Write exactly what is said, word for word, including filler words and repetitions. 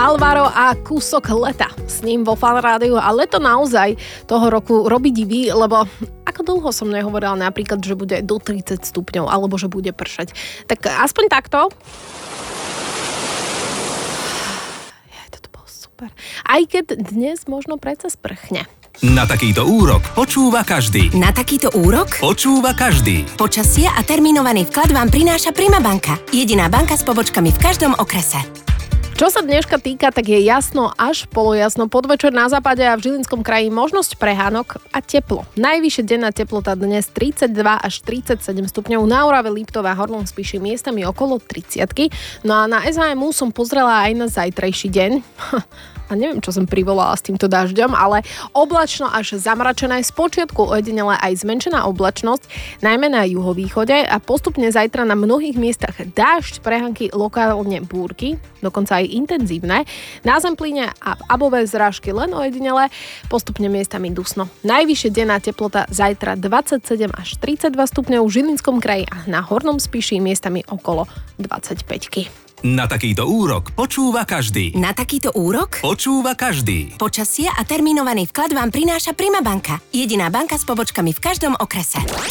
Alvaro a kúsok leta. S ním vo Fan Rádiu a leto naozaj toho roku robí divý, lebo ako dlho som nehovorila napríklad, že bude do tridsať stupňov alebo že bude pršať. Tak aspoň takto. Toto bolo super. Aj keď dnes možno predsa sprchne. Na takýto úrok počúva každý. Na takýto úrok Počúva každý. počasie a termínovaný vklad vám prináša Prima banka. Jediná banka s pobočkami v každom okrese. Čo sa dneška týka, tak je jasno až polojasno. Podvečer na západe a v Žilinskom kraji možnosť prehánok a teplo. Najvyššia denná teplota dnes tridsaťdva až tridsaťsedem stupňov, na Orave, Liptove a Hornom Spiši miestami okolo tridsiatky. No a na es há em ú som pozrela aj na zajtrajší deň. A neviem, čo som privolala s týmto dažďom, ale oblačno až zamračené, spočiatku ojedinele aj zmenšená oblačnosť, najmä na juhovýchode a postupne zajtra na mnohých miestach dážď, prehánky, lokálne búrky, dokonca aj intenzívne. Na Zemplíne a abové zrážky len ojedinele, postupne miestami dusno. Najvyššia denná teplota zajtra dvadsaťsedem až tridsaťdva stupňov v Žilinskom kraji a na Hornom Spiši miestami okolo dvadsaťpäťky. Na takýto úrok počúva každý. Na takýto úrok Počúva každý. počasie a termínovaný vklad vám prináša Prima banka. Jediná banka s pobočkami v každom okrese.